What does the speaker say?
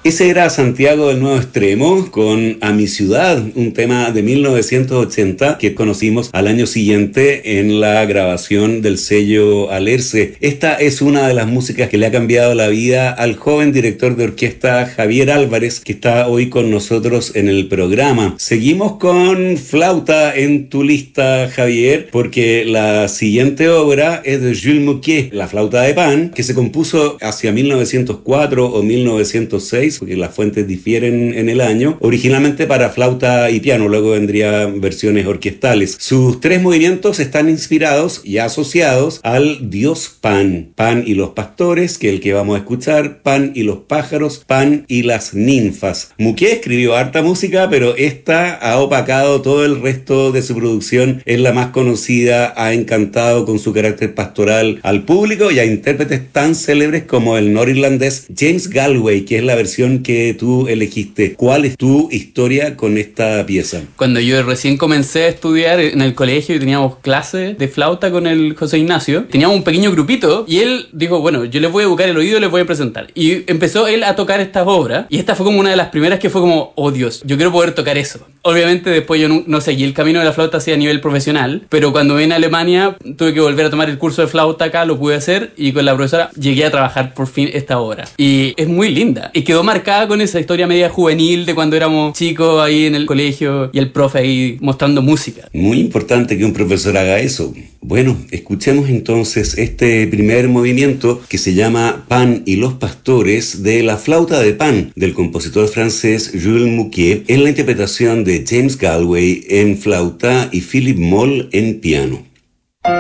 Ese era Santiago del Nuevo Extremo con A mi ciudad, un tema de 1980 que conocimos al año siguiente en la grabación del sello Alerce. Esta es una de las músicas que le ha cambiado la vida al joven director de orquesta Javier Álvarez, que está hoy con nosotros en el programa. Seguimos con flauta en tu lista, Javier, porque la siguiente obra es de Jules Muquet, La flauta de Pan, que se compuso hacia 1904 o 1906, porque las fuentes difieren en el año, originalmente para flauta y piano, luego vendrían versiones orquestales. Sus tres movimientos están inspirados y asociados al dios Pan. Pan y los pastores, que es el que vamos a escuchar, Pan y los pájaros, Pan y las ninfas. Muquet escribió harta música, pero esta ha opacado todo el resto de su producción. Es la más conocida, ha encantado con su carácter pastoral al público y a intérpretes tan célebres como el norirlandés James Galway, que es la versión que tú elegiste. ¿Cuál es tu historia con esta pieza? Cuando yo recién comencé a estudiar en el colegio y teníamos clases de flauta con el José Ignacio, teníamos un pequeño grupito y él dijo, bueno, yo les voy a buscar el oído y les voy a presentar. Y empezó él a tocar estas obras y esta fue como una de las primeras que fue como, oh Dios, yo quiero poder tocar eso. Obviamente después yo no seguí el camino de la flauta así a nivel profesional, pero cuando vine a Alemania tuve que volver a tomar el curso de flauta acá, lo pude hacer y con la profesora llegué a trabajar por fin esta obra. Y es muy linda y quedó marcada con esa historia media juvenil de cuando éramos chicos ahí en el colegio y el profe ahí mostrando música. Muy importante que un profesor haga eso. Bueno, escuchemos entonces este primer movimiento que se llama Pan y los pastores de La flauta de Pan del compositor francés Jules Muquet en la interpretación de James Galway en flauta y Philip Moll en piano.